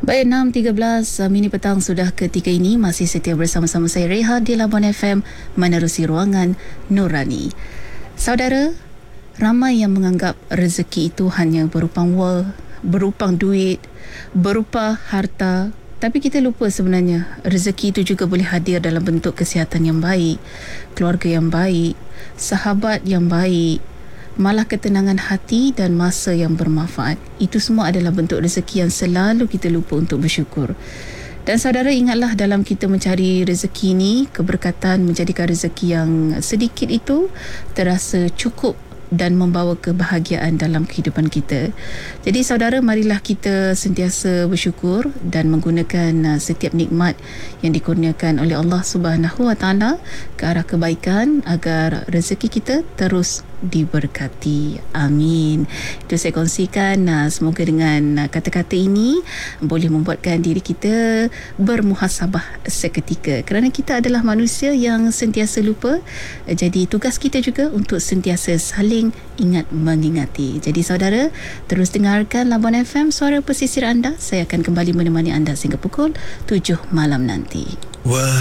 Baik, 6.13 minit petang sudah ketika ini masih setia bersama-sama saya Reha di Labuan FM menerusi ruangan Nurani. Saudara, ramai yang menganggap rezeki itu hanya berupa wang, berupa duit, berupa harta. Tapi kita lupa sebenarnya rezeki itu juga boleh hadir dalam bentuk kesihatan yang baik, keluarga yang baik, sahabat yang baik, malah ketenangan hati dan masa yang bermanfaat. Itu semua adalah bentuk rezeki yang selalu kita lupa untuk bersyukur. Dan saudara, ingatlah dalam kita mencari rezeki ini, keberkatan menjadikan rezeki yang sedikit itu terasa cukup dan membawa kebahagiaan dalam kehidupan kita. Jadi saudara, marilah kita sentiasa bersyukur dan menggunakan setiap nikmat yang dikurniakan oleh Allah Subhanahu Wa Taala ke arah kebaikan agar rezeki kita terus diberkati. Amin. Itu saya kongsikan. Semoga dengan kata-kata ini boleh membuatkan diri kita bermuhasabah seketika, kerana kita adalah manusia yang sentiasa lupa. Jadi tugas kita juga untuk sentiasa saling ingat mengingati. Jadi saudara, terus dengarkan Labuan FM, suara pesisir anda. Saya akan kembali menemani anda sehingga pukul 7 malam nanti. Wah,